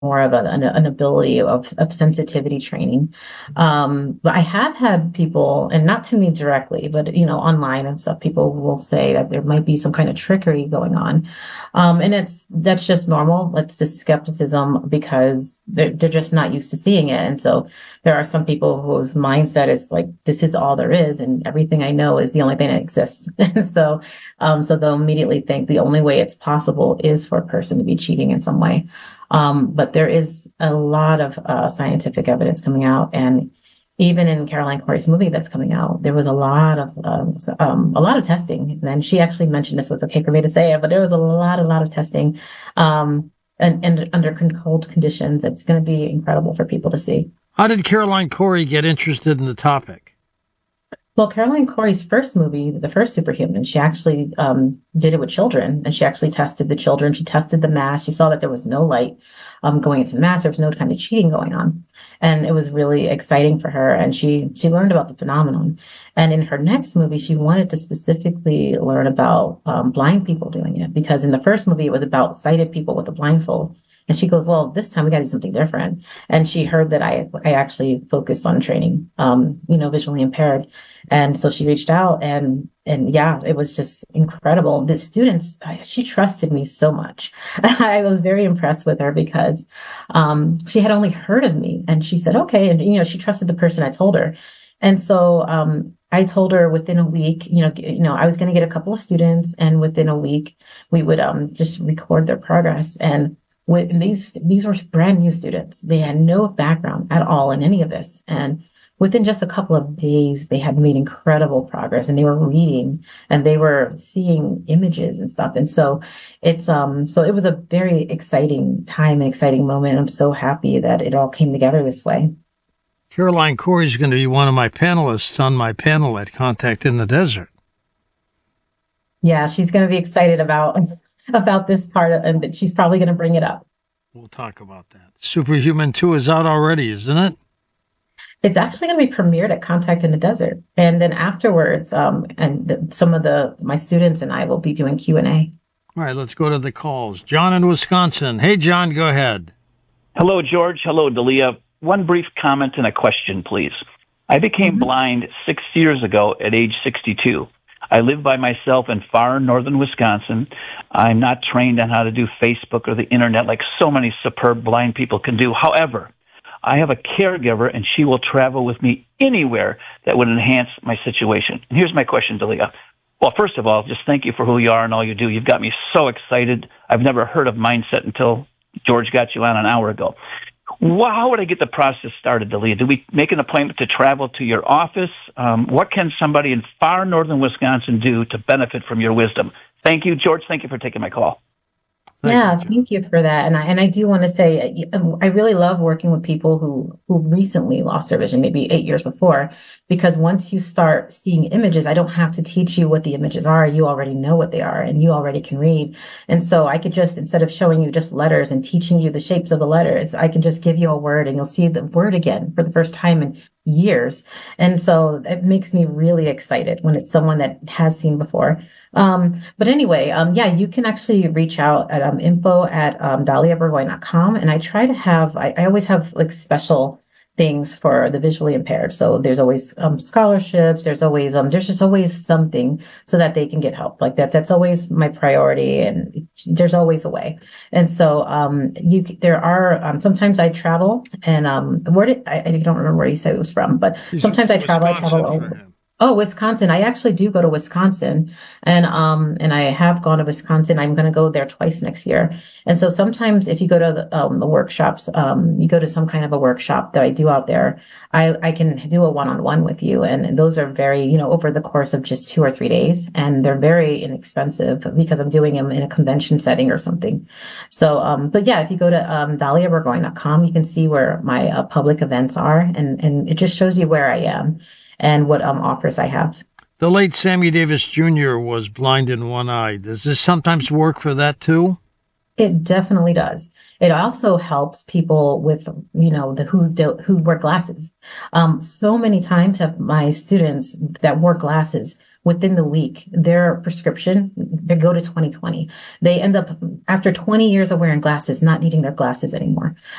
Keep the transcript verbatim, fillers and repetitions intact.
more of a, an, an ability of, of sensitivity training. Um, but I have had people, and not to me directly, but, you know, online and stuff, people will say that there might be some kind of trickery going on. Um, and it's, that's just normal. It's just skepticism because they're, they're just not used to seeing it. And so there are some people whose mindset is like, this is all there is, and everything I know is the only thing that exists. so, um, so they'll immediately think the only way it's possible is for a person to be cheating in some way. Um, but there is a lot of uh, scientific evidence coming out, and even in Caroline Corey's movie that's coming out, there was a lot of um, um, a lot of testing. And she actually mentioned this was okay for me to say it, but there was a lot, a lot of testing, um, and, and under controlled conditions. It's going to be incredible for people to see. How did Caroline Corey get interested in the topic? Well, Caroline Corey's first movie, the first Superhuman, she actually um, did it with children, and she actually tested the children. She tested the mask. She saw that there was no light um, going into the mask. There was no kind of cheating going on, and it was really exciting for her. And she she learned about the phenomenon. And in her next movie, she wanted to specifically learn about um, blind people doing it, because in the first movie it was about sighted people with a blindfold. And she goes, well, this time we got to do something different. And she heard that I I actually focused on training, um, you know, visually impaired. And so she reached out, and, and yeah, it was just incredible. The students, she trusted me so much. I was very impressed with her because, um, she had only heard of me, and she said, okay. And, you know, she trusted the person I told her. And so, um, I told her within a week, you know, you know, I was going to get a couple of students, and within a week we would, um, just record their progress. And with and these, these were brand new students. They had no background at all in any of this. And within just a couple of days, they had made incredible progress, and they were reading, and they were seeing images and stuff. And so it's, um, so it was a very exciting time and exciting moment. I'm so happy that it all came together this way. Caroline Corey is going to be one of my panelists on my panel at Contact in the Desert. Yeah, she's going to be excited about, about this part, of, and she's probably going to bring it up. We'll talk about that. Superhuman two is out already, isn't it? It's actually going to be premiered at Contact in the Desert. And then afterwards, um, and the, some of the my students and I will be doing Q and A. All right, let's go to the calls. John in Wisconsin. Hey, John, go ahead. Hello, George. Hello, Dalia. One brief comment and a question, please. I became mm-hmm. blind six years ago at age sixty-two. I live by myself in far northern Wisconsin. I'm not trained on how to do Facebook or the internet like so many superb blind people can do. However, I have a caregiver, and she will travel with me anywhere that would enhance my situation. And here's my question, Dalia. Well, first of all, just thank you for who you are and all you do. You've got me so excited. I've never heard of Mindset until George got you on an hour ago. Well, how would I get the process started, Dalia? Do we make an appointment to travel to your office? Um, what can somebody in far northern Wisconsin do to benefit from your wisdom? Thank you, George. Thank you for taking my call. Thank yeah, you. Thank you for that. And I and I do want to say I really love working with people who who recently lost their vision, maybe eight years before, because once you start seeing images, I don't have to teach you what the images are. You already know what they are, and you already can read. And so I could just, instead of showing you just letters and teaching you the shapes of the letters, I can just give you a word, and you'll see the word again for the first time in years. And so it makes me really excited when it's someone that has seen before. Um, but anyway, um, yeah, you can actually reach out at, um, info at, um, dalia burgoyne dot com. And I try to have, I, I always have like special things for the visually impaired. So there's always, um, scholarships. There's always, um, there's just always something so that they can get help. Like that, that's always my priority. And there's always a way. And so, um, you, there are, um, sometimes I travel, and, um, where did, I, I don't remember where you said it was from, but He's sometimes I travel, I travel over. Oh, Wisconsin. I actually do go to Wisconsin, and, um, and I have gone to Wisconsin. I'm going to go there twice next year. And so sometimes if you go to the, um, the workshops, um, you go to some kind of a workshop that I do out there, I, I can do a one-on-one with you. And those are very, you know, over the course of just two or three days. And they're very inexpensive because I'm doing them in a convention setting or something. So, um, but yeah, if you go to, um, dalia burgoyne dot com, you can see where my uh, public events are, and, and it just shows you where I am and what um, offers I have. The late Sammy Davis Junior was blind in one eye. Does this sometimes work for that too? It definitely does. It also helps people with, you know, the who do, who wear glasses. Um, so many times have my students that wore glasses within the week, their prescription, they go to twenty twenty. They end up, after twenty years of wearing glasses, not needing their glasses anymore.